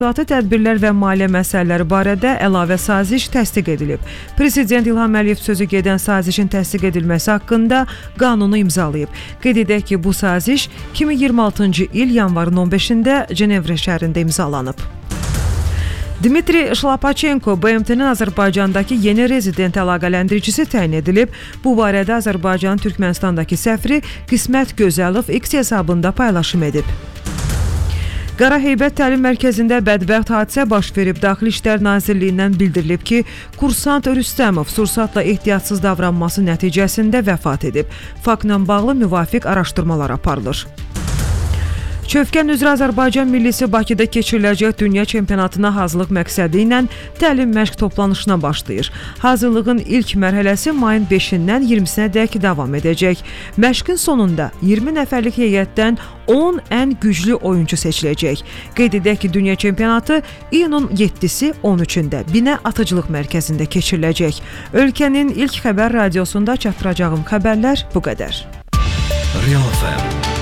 Tədbirlər və maliyyə məsələləri barədə əlavə saziş təsdiq edilib. Prezident İlham Əliyev sözü gedən sazişin təsdiq edilməsi haqqında qanunu imzalayıb. Qeyd edək ki, bu saziş 2026-cı il yanvarın 15-də Cenevre şəhərində imzalanıb. Dmitri Şlapaçenko BMT-nin Azərbaycandakı yeni rezident əlaqələndiricisi təyin edilib. Bu barədə Azərbaycanın Türkmənistandakı səfiri Qismət Gözəlov X hesabında paylaşım edib. Qaraheybət Təlim Mərkəzində bədbəxt hadisə baş verib. Daxili İşlər Nazirliyindən bildirilib ki, kursant Rüstəmov sursatla ehtiyatsız davranması nəticəsində vəfat edib. Faktla bağlı müvafiq araşdırmalar aparılır. Çövkən üzrə Azərbaycan millisi Bakıda keçiriləcək dünya çempionatına hazırlıq məqsədi ilə təlim-məşq toplanışına başlayır. Hazırlığın ilk mərhələsi mayın 5-dən 20-sinədək davam edəcək. Məşqin sonunda 20 nəfərlik heyətdən 10 ən güclü oyuncu seçiləcək. Qeyd edək ki, dünya çempionatı iyunun 7-si 13-də Binə Atıcılıq Mərkəzində keçiriləcək. Ölkənin ilk xəbər radiosunda çatdıracağım xəbərlər bu qədər. Real FM